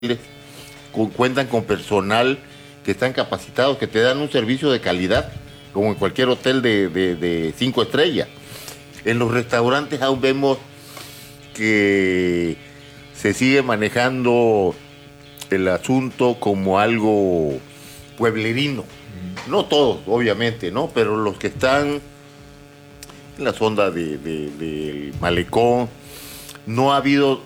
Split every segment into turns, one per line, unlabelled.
cuentan con personal que están capacitados, que te dan un servicio de calidad, como en cualquier hotel de 5 estrellas. En los restaurantes aún vemos que se sigue manejando el asunto como algo pueblerino. No todos, obviamente, ¿no? Pero los que están en la zona del malecón, no ha habido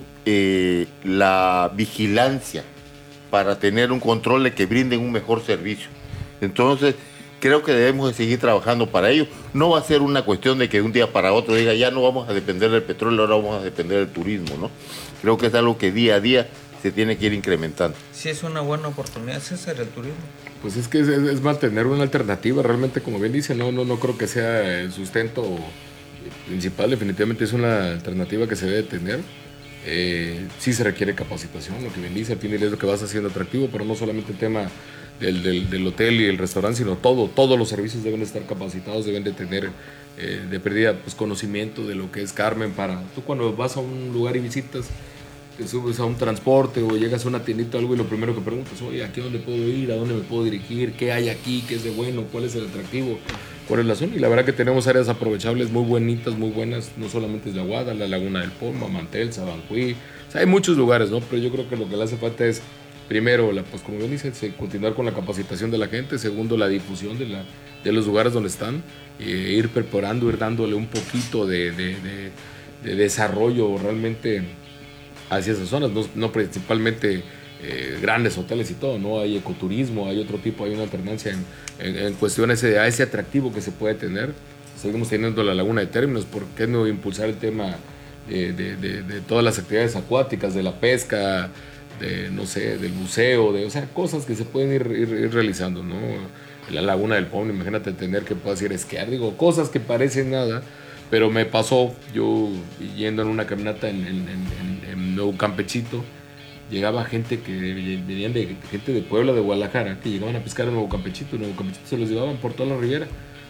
la vigilancia para tener un control de que brinden un mejor servicio. Entonces, creo que debemos de seguir trabajando para ello. No va a ser una cuestión de que de un día para otro diga, ya no vamos a depender del petróleo, ahora vamos a depender del turismo, ¿no? Creo que es algo que día a día se tiene que ir incrementando.
Sí, es una buena oportunidad, César, el turismo.
Pues es que es mantener una alternativa, realmente, como bien dice, no creo que sea el sustento principal, definitivamente es una alternativa que se debe tener. Sí se requiere capacitación, lo que bien dice, al fin es lo que vas haciendo atractivo, pero no solamente el tema del hotel y el restaurante, sino todos los servicios deben estar capacitados, deben de tener de pérdida pues, conocimiento de lo que es Carmen. Para tú cuando vas a un lugar y visitas, te subes a un transporte o llegas a una tiendita o algo y lo primero que preguntas, oye, ¿aquí dónde puedo ir? ¿A dónde me puedo dirigir? ¿Qué hay aquí? ¿Qué es de bueno? ¿Cuál es el atractivo? ¿Cuál es la zona? Y la verdad que tenemos áreas aprovechables muy bonitas, muy buenas, no solamente es la Guada, la Laguna del Poma, Mantel, Sabancuí, o sea, hay muchos lugares, ¿no? Pero yo creo que lo que le hace falta es, primero, pues como bien dice, continuar con la capacitación de la gente, segundo, la difusión de los lugares donde están, ir preparando, ir dándole un poquito de desarrollo realmente hacia esas zonas, no principalmente grandes hoteles y todo, ¿no? Hay ecoturismo, hay otro tipo, hay una alternancia en cuestiones a ese atractivo que se puede tener. Seguimos teniendo la Laguna de Términos, ¿por qué no impulsar el tema de todas las actividades acuáticas, de la pesca, no sé, del buceo, o sea, cosas que se pueden ir realizando, ¿no? La Laguna del Pom, imagínate tener que puedas ir a esquiar, digo, cosas que parecen nada, pero me pasó, yo yendo en una caminata en Nuevo Campechito, llegaba gente que venían gente de Puebla, de Guadalajara, que llegaban a pescar en Nuevo Campechito se los llevaban por toda la ribera.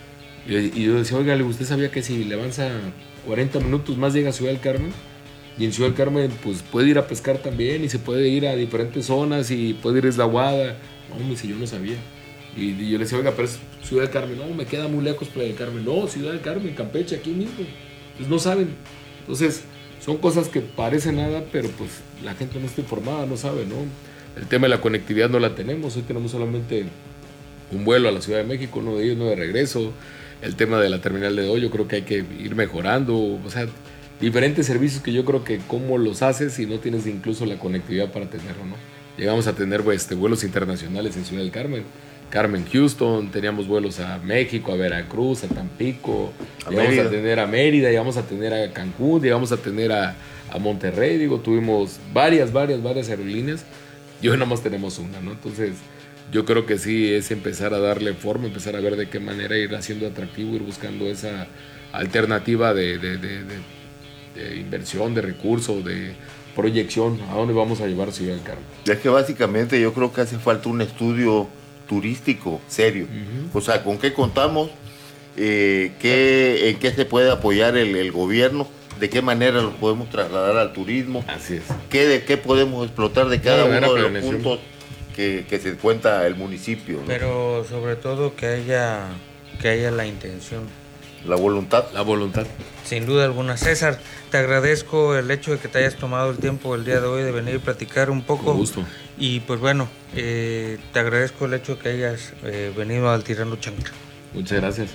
Y yo decía, oiga, ¿usted sabía que si le avanza 40 minutos más llega a Ciudad del Carmen? Y en Ciudad del Carmen pues puede ir a pescar también y se puede ir a diferentes zonas y puede ir a Isla Guada. No, me dice, yo no sabía. Y yo le decía, oiga, pero es Ciudad del Carmen. No, me queda muy lejos Playa del Carmen. No, Ciudad del Carmen, Campeche, aquí mismo. Pues no saben. Entonces, son cosas que parecen nada, pero pues la gente no está informada, no sabe, ¿no? El tema de la conectividad no la tenemos. Hoy tenemos solamente un vuelo a la Ciudad de México, uno de ellos, no de regreso. El tema de la terminal de hoy, yo creo que hay que ir mejorando. O sea, diferentes servicios que yo creo que cómo los haces si no tienes incluso la conectividad para tenerlo, ¿no? Llegamos a tener vuelos internacionales en Ciudad del Carmen, Houston, teníamos vuelos a México, a Veracruz, a Tampico, llegamos a tener a Mérida, llegamos a tener a Cancún, llegamos a tener a Monterrey, digo, tuvimos varias aerolíneas y hoy nada más tenemos una, ¿no? Entonces, yo creo que sí es empezar a darle forma, empezar a ver de qué manera ir haciendo atractivo, ir buscando esa alternativa de inversión, de recursos, de proyección, a dónde vamos a llevar Ciudad del Carmen.
Es que básicamente yo creo que hace falta un estudio turístico serio. O sea, ¿con qué contamos? ¿En qué se puede apoyar el gobierno? ¿De qué manera lo podemos trasladar al turismo?
Así es.
¿De qué podemos explotar de cada uno de los puntos que se cuenta el municipio, ¿no?
Pero sobre todo que haya la intención.
La voluntad.
La voluntad.
Sin duda alguna. César, te agradezco el hecho de que te hayas tomado el tiempo el día de hoy de venir y platicar un poco.
Con gusto.
Y pues bueno, te agradezco el hecho de que hayas venido al Tirando Chancla.
Muchas gracias.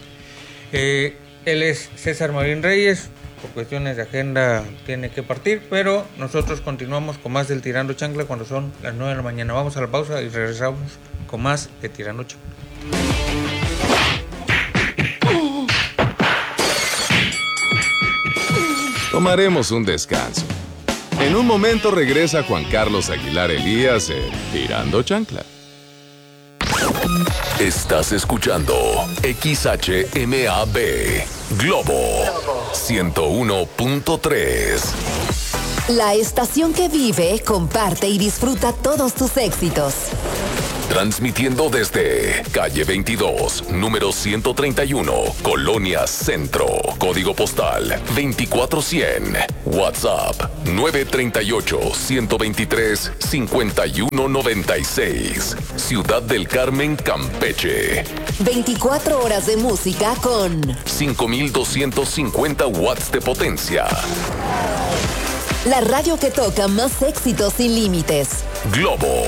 Él es César Marín Reyes. Por cuestiones de agenda tiene que partir, pero nosotros continuamos con más del Tirando Chancla cuando son las 9 de la mañana. Vamos a la pausa y regresamos con más de Tirando Chancla.
Tomaremos un descanso. En un momento regresa Juan Carlos Aguilar Elías en Tirando Chancla.
Estás escuchando XHMAB Globo 101.3.
La estación que vive, comparte y disfruta todos tus éxitos.
Transmitiendo desde calle 22, número 131, Colonia Centro. Código postal 24100. WhatsApp 938-123-5196. Ciudad del Carmen, Campeche.
24 horas de música con
5250 watts de potencia.
la radio que toca más éxitos sin límites.
Globo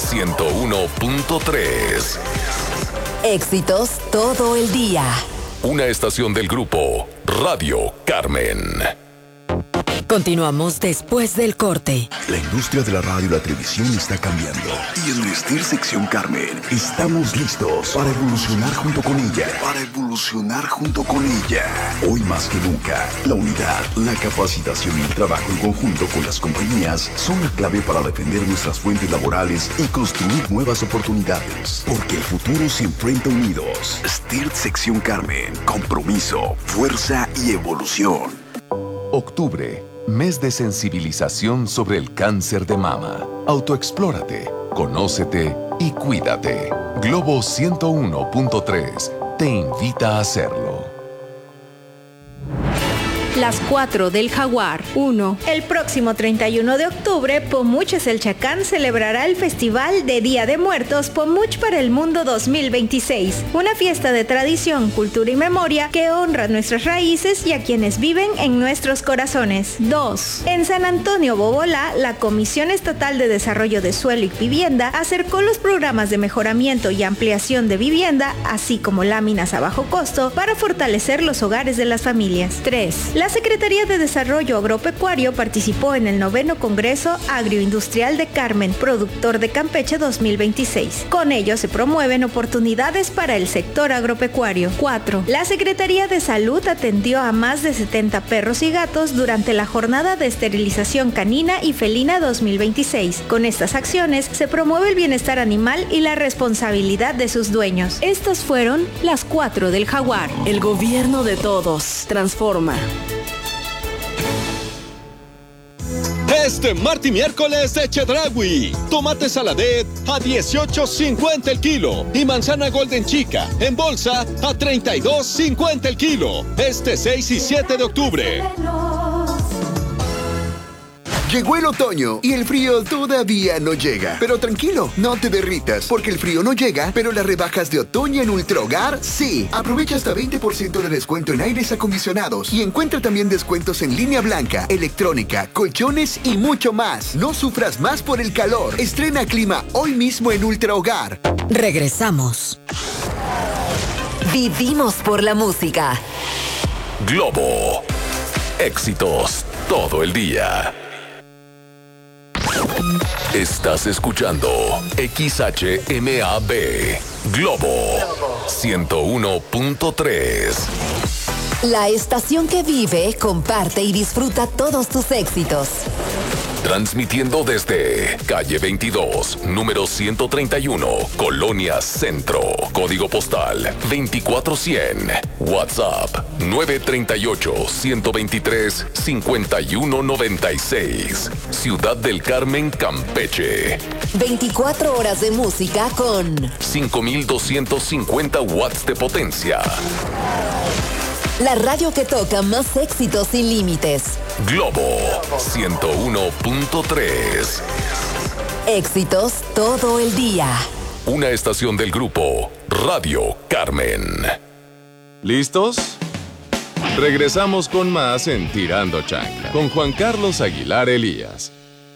101.3.
Éxitos todo el día.
Una estación del grupo Radio Carmen.
Continuamos después del corte.
La industria de la radio y la televisión está cambiando. Y en Vestir Sección Carmen estamos listos para evolucionar junto con ella. Hoy más que nunca, la unidad, la capacitación y el trabajo en conjunto con las compañías son la clave para defender nuestras fuentes laborales y construir nuevas oportunidades. Porque el futuro se enfrenta unidos. Vestir Sección Carmen. Compromiso, fuerza y evolución.
Octubre, mes de sensibilización sobre el cáncer de mama. Autoexplórate, conócete y cuídate. Globo 101.3 te invita a hacerlo.
Las 4 del Jaguar. 1. El próximo 31 de octubre, Pomuch Eselchacán celebrará el Festival de Día de Muertos Pomuch para el Mundo 2026. Una fiesta de tradición, cultura y memoria que honra nuestras raíces y a quienes viven en nuestros corazones. 2. En San Antonio Bobolá, la Comisión Estatal de Desarrollo de Suelo y Vivienda acercó los programas de mejoramiento y ampliación de vivienda, así como láminas a bajo costo, para fortalecer los hogares de las familias. 3. La Secretaría de Desarrollo Agropecuario participó en el 9º Congreso Agroindustrial de Carmen, Productor de Campeche 2026. Con ello se promueven oportunidades para el sector agropecuario. 4. La Secretaría de Salud atendió a más de 70 perros y gatos durante la jornada de esterilización canina y felina 2026. Con estas acciones se promueve el bienestar animal y la responsabilidad de sus dueños. Estas fueron las 4 del Jaguar.
El gobierno de todos transforma.
Este martes y miércoles de Chedraui. Tomate saladet a $18.50 el kilo. Y manzana golden chica en bolsa a $32.50 el kilo. Este 6 y 7 de octubre.
Llegó el otoño y el frío todavía no llega. Pero tranquilo, no te derritas, porque el frío no llega, pero las rebajas de otoño en Ultrahogar sí. Aprovecha hasta 20% de descuento en aires acondicionados y encuentra también descuentos en línea blanca, electrónica, colchones y mucho más. No sufras más por el calor. Estrena clima hoy mismo en Ultrahogar.
Regresamos. Vivimos por la música.
Globo. Éxitos todo el día. Estás escuchando XHMAB Globo 101.3.
La estación que vive, comparte y disfruta todos tus éxitos.
Transmitiendo desde calle 22, número 131, Colonia Centro. Código postal 24100. WhatsApp 938-123-5196. Ciudad del Carmen, Campeche.
24 horas de música con
5250 watts de potencia.
la radio que toca más éxitos sin límites.
Globo 101.3.
Éxitos todo el día.
Una estación del grupo Radio Carmen.
¿Listos? Regresamos con más en Tirando Chancla con Juan Carlos Aguilar Elías.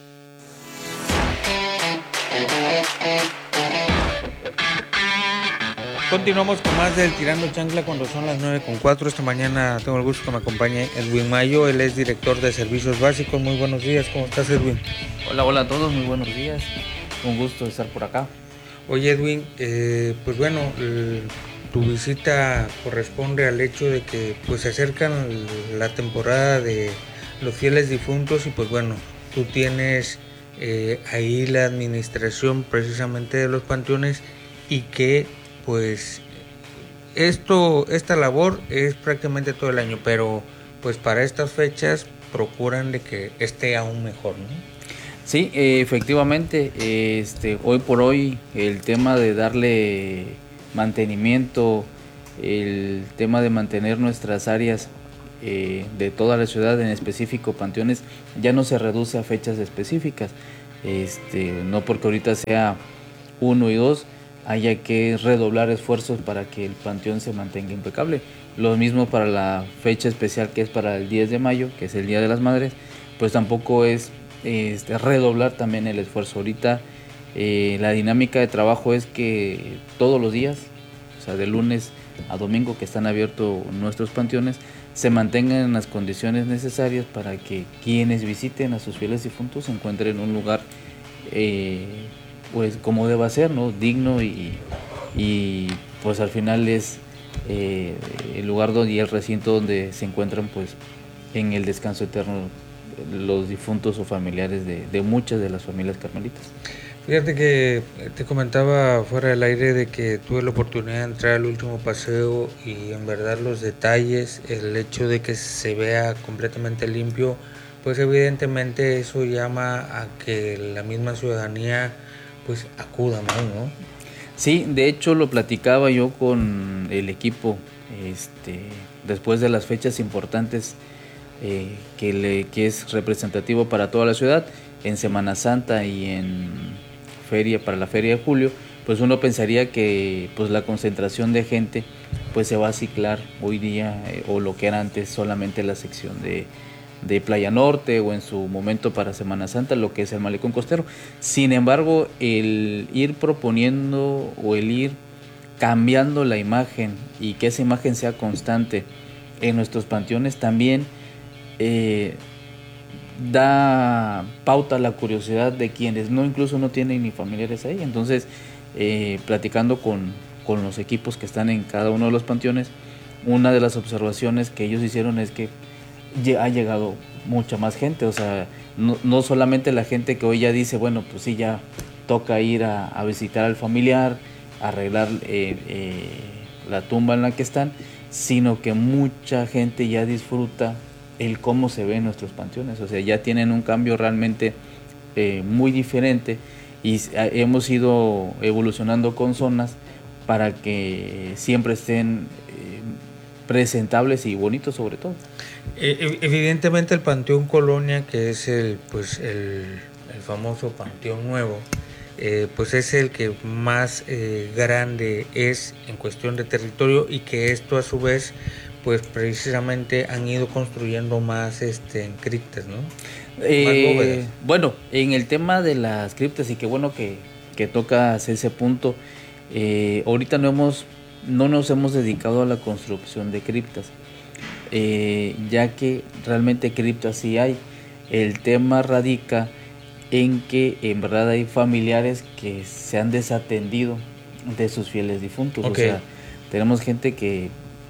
Continuamos con más del Tirando Chancla cuando son las 9:04. Esta mañana tengo el gusto que me acompañe Edwin Mayo. Él es director de Servicios Básicos. Muy buenos días, ¿cómo estás, Edwin?
Hola a todos, muy buenos días. Un gusto estar por acá.
Oye, Edwin, pues bueno, tu visita corresponde al hecho de que pues se acercan la temporada de los fieles difuntos y pues bueno, tú tienes ahí la administración precisamente de los panteones y que pues esta labor es prácticamente todo el año, pero pues para estas fechas procuran de que esté aún mejor, ¿no?
Sí, efectivamente, hoy por hoy el tema de darle mantenimiento, el tema de mantener nuestras áreas de toda la ciudad, en específico panteones, ya no se reduce a fechas específicas. No porque ahorita sea 1 y 2 haya que redoblar esfuerzos para que el panteón se mantenga impecable. Lo mismo para la fecha especial que es para el 10 de mayo, que es el Día de las Madres, pues tampoco es redoblar también el esfuerzo. Ahorita la dinámica de trabajo es que todos los días, o sea, de lunes a domingo que están abiertos nuestros panteones, se mantengan en las condiciones necesarias para que quienes visiten a sus fieles difuntos encuentren un lugar pues como deba ser, ¿no? Digno y pues al final es el lugar y el recinto donde se encuentran pues en el descanso eterno los difuntos o familiares de muchas de las familias carmelitas.
Fíjate que te comentaba fuera del aire de que tuve la oportunidad de entrar al último paseo y en verdad los detalles, el hecho de que se vea completamente limpio, pues evidentemente eso llama a que la misma ciudadanía pues acuda más, ¿no?
Sí, de hecho lo platicaba yo con el equipo después de las fechas importantes que es representativo para toda la ciudad, en Semana Santa y en para la feria de julio, pues uno pensaría que pues la concentración de gente pues se va a ciclar hoy día o lo que era antes solamente la sección de Playa Norte o en su momento para Semana Santa lo que es el Malecón Costero. Sin embargo, el ir proponiendo o el ir cambiando la imagen y que esa imagen sea constante en nuestros panteones también da pauta a la curiosidad de quienes incluso no tienen ni familiares ahí. Entonces, platicando con los equipos que están en cada uno de los panteones, una de las observaciones que ellos hicieron es que ha llegado mucha más gente, o sea, no solamente la gente que hoy ya dice, bueno, pues sí, ya toca ir a visitar al familiar, arreglar la tumba en la que están, sino que mucha gente ya disfruta el cómo se ven nuestros panteones, o sea, ya tienen un cambio realmente muy diferente y hemos ido evolucionando con zonas para que siempre estén presentables y bonitos sobre todo.
Evidentemente el Panteón Colonia, que es el famoso Panteón Nuevo, pues es el que más grande es en cuestión de territorio y que esto a su vez pues precisamente han ido construyendo más criptas, ¿no?
Bueno, en el tema de las criptas, y qué bueno que tocas ese punto, ahorita no nos hemos dedicado a la construcción de criptas, ya que realmente criptas sí hay. El tema radica en que en verdad hay familiares que se han desatendido de sus fieles difuntos. Okay. O sea, tenemos gente que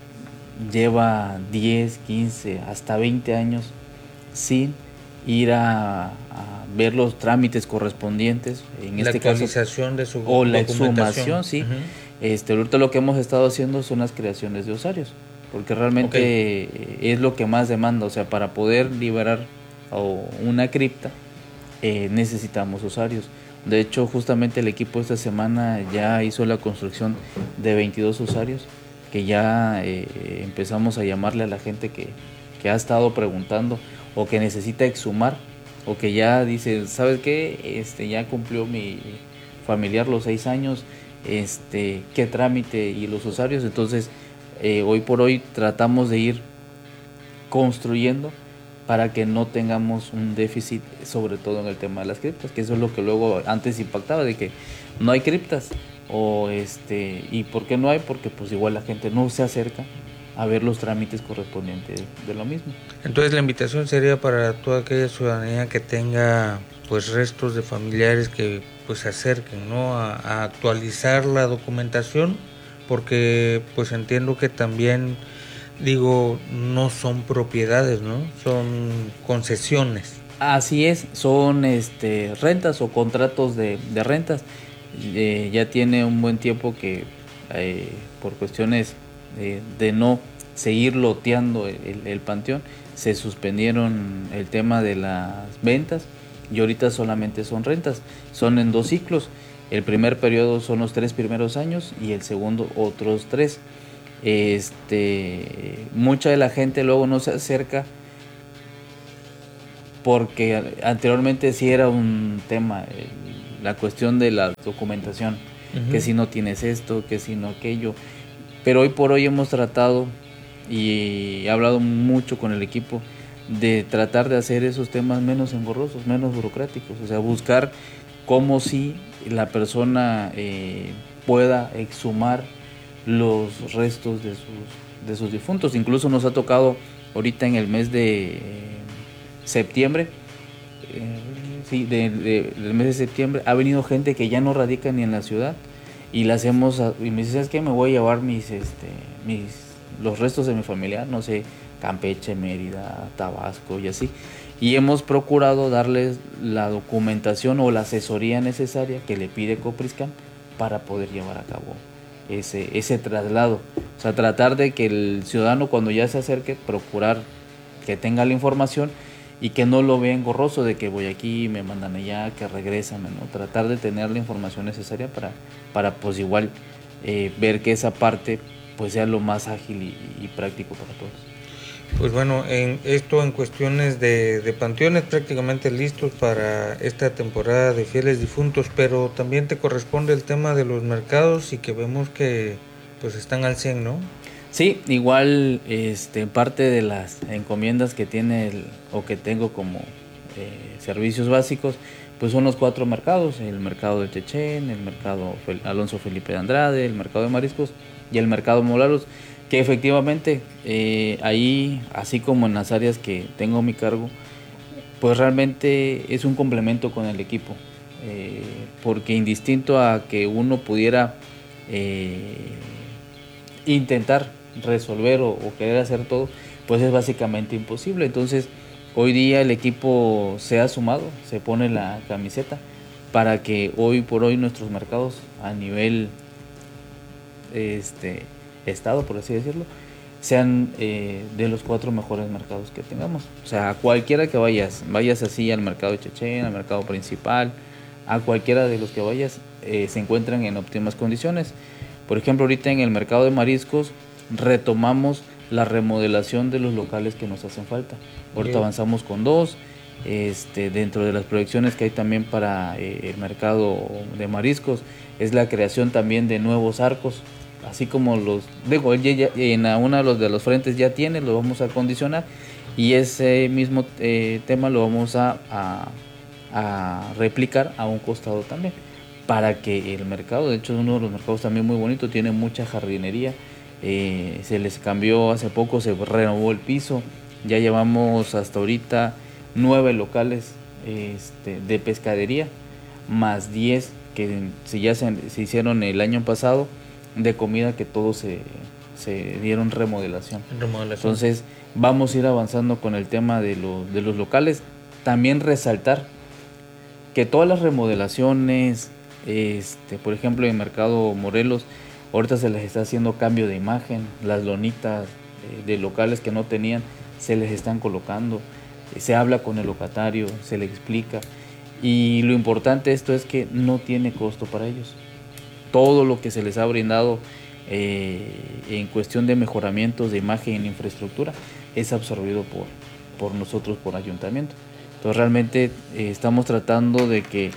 lleva 10, 15, hasta 20 años sin ir a ver los trámites correspondientes, en
la
este
actualización
caso,
de su
o la exhumación, sí. Uh-huh. Ahorita lo que hemos estado haciendo son las creaciones de osarios, porque realmente es lo que más demanda, o sea, para poder liberar una cripta necesitamos osarios. De hecho, justamente el equipo esta semana ya hizo la construcción de 22 osarios, que ya empezamos a llamarle a la gente que ha estado preguntando o que necesita exhumar o que ya dice, ¿sabes qué? Ya cumplió mi familiar los 6 años, qué trámite y los osarios. Entonces, hoy por hoy tratamos de ir construyendo para que no tengamos un déficit, sobre todo en el tema de las criptas, que eso es lo que luego antes impactaba, de que no hay criptas. ¿Y por qué no hay? Porque pues igual la gente no se acerca a ver los trámites correspondientes de lo mismo.
Entonces la invitación sería para toda aquella ciudadanía que tenga pues restos de familiares que pues se acerquen, ¿no? a actualizar la documentación, porque pues entiendo que también no son propiedades, ¿no? Son concesiones.
Así es, son rentas o contratos de rentas. Ya tiene un buen tiempo que por cuestiones de no seguir loteando el panteón, se suspendieron el tema de las ventas y ahorita solamente son rentas, son en 2 ciclos. El primer periodo son los 3 primeros años y el segundo otros 3. Mucha de la gente luego no se acerca porque anteriormente sí era un tema, la cuestión de la documentación, que si no tienes esto, que si no aquello, pero hoy por hoy hemos tratado y he hablado mucho con el equipo de tratar de hacer esos temas menos engorrosos, menos burocráticos, o sea, buscar cómo si la persona pueda exhumar los restos de sus difuntos. Incluso nos ha tocado ahorita en el mes de septiembre, del mes de septiembre, ha venido gente que ya no radica ni en la ciudad y y me dice, ¿sabes qué? Me voy a llevar los restos de mi familia, no sé, Campeche, Mérida, Tabasco y así. Y hemos procurado darles la documentación o la asesoría necesaria que le pide Copriscan para poder llevar a cabo ese traslado. O sea, tratar de que el ciudadano cuando ya se acerque, procurar que tenga la información y que no lo vea engorroso de que voy aquí, me mandan allá, que regresan, ¿no? Tratar de tener la información necesaria para pues igual ver que esa parte pues sea lo más ágil y práctico para todos.
Pues bueno, en cuestiones de panteones prácticamente listos para esta temporada de fieles difuntos, pero también te corresponde el tema de los mercados y que vemos que pues están al 100, ¿no?
Sí, igual parte de las encomiendas que tiene o que tengo como servicios básicos, pues son los 4 mercados, el mercado de Chechén, el mercado Alonso Felipe de Andrade, el mercado de mariscos y el mercado Molaros, que efectivamente ahí, así como en las áreas que tengo a mi cargo, pues realmente es un complemento con el equipo, porque indistinto a que uno pudiera intentar resolver o querer hacer todo, pues es básicamente imposible. Entonces hoy día el equipo se ha sumado, se pone la camiseta para que hoy por hoy nuestros mercados a nivel estado, por así decirlo, sean de los 4 mejores mercados que tengamos. O sea, a cualquiera que vayas así al mercado de Chechén, al mercado principal, a cualquiera de los que vayas, se encuentran en óptimas condiciones. Por ejemplo, ahorita en el mercado de mariscos retomamos la remodelación de los locales que nos hacen falta. Ahorita avanzamos con 2, dentro de las proyecciones que hay también para el mercado de mariscos, es la creación también de nuevos arcos, así como en uno de los frentes ya tiene, lo vamos a acondicionar y ese mismo tema lo vamos a replicar a un costado también, para que el mercado, de hecho es uno de los mercados también muy bonito, tiene mucha jardinería, se les cambió hace poco, se renovó el piso, ya llevamos hasta ahorita 9 locales de pescadería, más 10 que se hicieron el año pasado de comida, que todos se dieron remodelación. Entonces vamos a ir avanzando con el tema de los locales. También resaltar que todas las remodelaciones, por ejemplo en Mercado Morelos, ahorita se les está haciendo cambio de imagen, las lonitas de locales que no tenían se les están colocando, se habla con el locatario, se le explica, y lo importante de esto es que no tiene costo para ellos. Todo lo que se les ha brindado en cuestión de mejoramientos de imagen e infraestructura es absorbido por nosotros, por ayuntamiento. Entonces realmente estamos tratando de que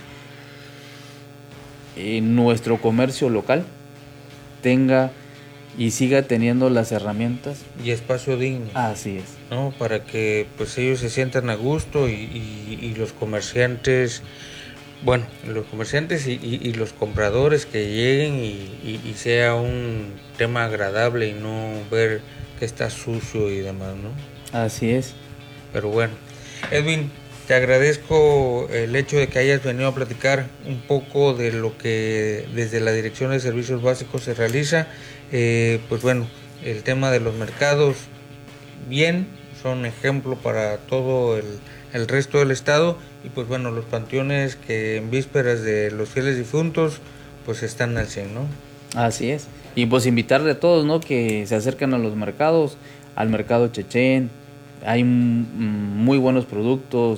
nuestro comercio local tenga y siga teniendo las herramientas
y espacio digno.
Así es,
¿no? Para que pues ellos se sientan a gusto y los comerciantes, bueno, y los compradores que lleguen y sea un tema agradable y no ver que está sucio y demás, ¿no?
Así es.
Pero bueno, Edwin, te agradezco el hecho de que hayas venido a platicar un poco de lo que desde la Dirección de Servicios Básicos se realiza. Pues bueno, el tema de los mercados, bien, son ejemplo para todo el resto del estado, y pues bueno, los panteones que en vísperas de los fieles difuntos pues están al 100, ¿no?
Así es, y pues invitarle a todos, ¿no?, que se acerquen a los mercados, al mercado Chechén. Hay muy buenos productos,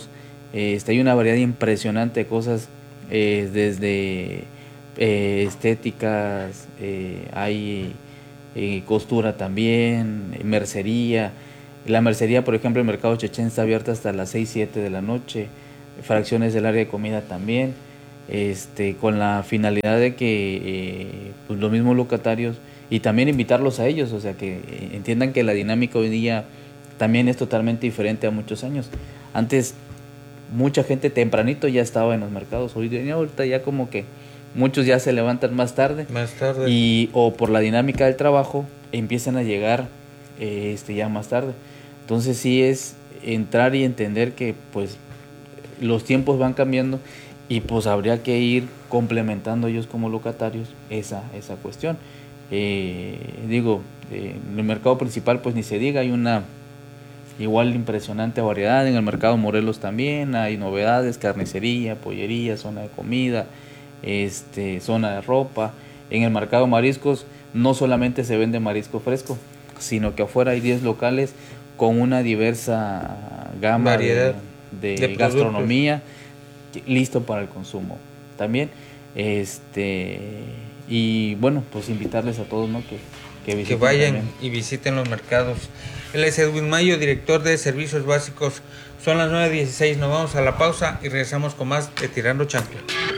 Hay una variedad impresionante de cosas, desde estéticas, hay costura también, mercería. La mercería, por ejemplo, el mercado Chechén está abierta hasta las 6, 7 de la noche, fracciones del área de comida también, con la finalidad de que pues los mismos locatarios, y también invitarlos a ellos, o sea, que entiendan que la dinámica hoy día también es totalmente diferente a muchos años. Antes mucha gente tempranito ya estaba en los mercados, hoy día ahorita ya como que muchos ya se levantan más tarde. Y o por la dinámica del trabajo empiezan a llegar ya más tarde. Entonces sí es entrar y entender que pues los tiempos van cambiando y pues habría que ir complementando ellos como locatarios esa cuestión. En el mercado principal pues ni se diga, hay una igual impresionante variedad. En el mercado Morelos también hay novedades, carnicería, pollería, zona de comida, zona de ropa. En el mercado Mariscos no solamente se vende marisco fresco, sino que afuera hay 10 locales con una diversa gama de gastronomía listo para el consumo también. Y bueno, pues invitarles a todos, ¿no? Que
vayan
también
y visiten los mercados. Él es Edwin Mayo, director de Servicios Básicos. Son las 9:16, nos vamos a la pausa y regresamos con más de Tirando Chancla.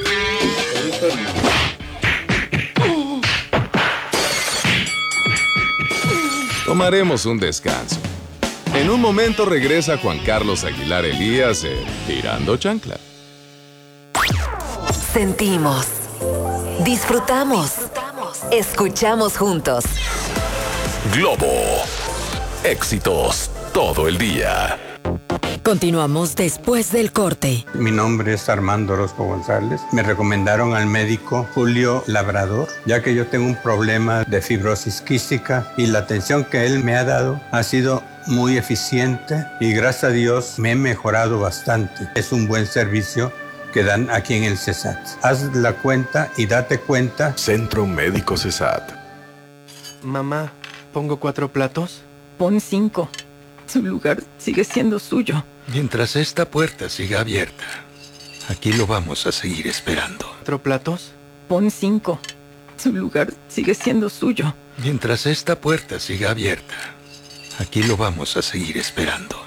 Tomaremos un descanso. En un momento regresa Juan Carlos Aguilar Elías en Tirando Chancla.
Sentimos, disfrutamos, escuchamos juntos.
Globo. Éxitos todo el día.
Continuamos después del corte.
Mi nombre es Armando Orozco González. Me recomendaron al médico Julio Labrador, ya que yo tengo un problema de fibrosis quística y la atención que él me ha dado ha sido muy eficiente y gracias a Dios me he mejorado bastante. Es un buen servicio que dan aquí en el CESAT. Haz la cuenta y date cuenta.
Centro Médico CESAT.
Mamá, ¿pongo 4 platos?
Pon 5. Su lugar sigue siendo suyo.
Mientras esta puerta siga abierta, aquí lo vamos a seguir esperando.
4 platos.
Pon 5. Su lugar sigue siendo suyo.
Mientras esta puerta siga abierta, aquí lo vamos a seguir esperando.